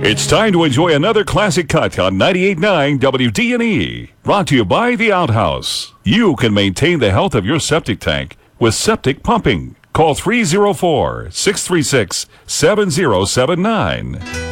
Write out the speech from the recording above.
It's time to enjoy another classic cut on 98.9 WDNE. Brought to you by The Outhouse. You can maintain the health of your septic tank with septic pumping. Call 304-636-7079.